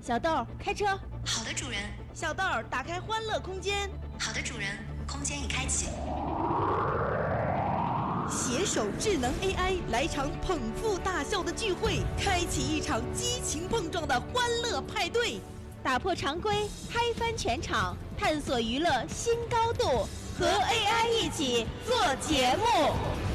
小豆，开车。 好的，主人。 小豆，打开欢乐空间。 好的，主人。空间已开启。 携手智能 AI 来场捧腹大笑的聚会，开启一场激情碰撞的欢乐派对，打破常规，嗨翻全场，探索娱乐新高度，和 AI 一起做节目。